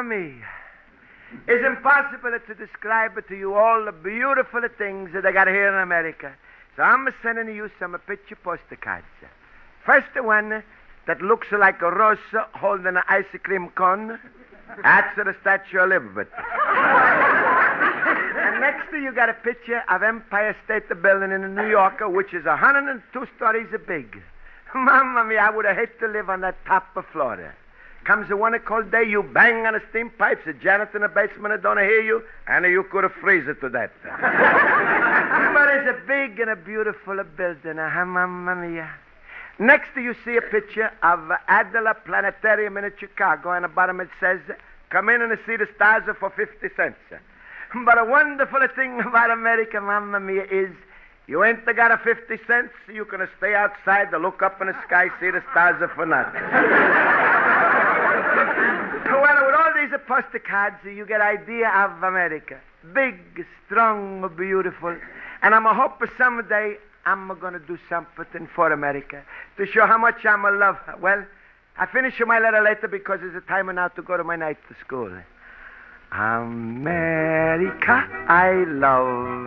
mia. It's impossible to describe to you all the beautiful things that I got here in America. So I'm sending you some picture postcards. First one that looks like a rose holding an ice cream cone. That's the Statue of Liberty. And next you got a picture of Empire State Building in New York, which is 102 stories big. Mamma mia, I would have hated to live on that top of Florida. Comes the one cold day, you bang on the steam pipes, the janitor in the basement don't hear you, and you could have freeze it to death. But it's a big and a beautiful building, mamma mia. Next you see a picture of Adela Planetarium in Chicago, and at the bottom it says, come in and see the stars for 50 cents. But a wonderful thing about America, mamma mia, is you ain't got a 50 cents, you can stay outside to look up in the sky, see the stars for nothing. Well, with all these postcards, you get idea of America. Big, strong, beautiful. And I'm a hope someday I'm going to do something for America to show how much I'm a love her. Well, I finish my letter later because it's time now to go to my night school. America, I love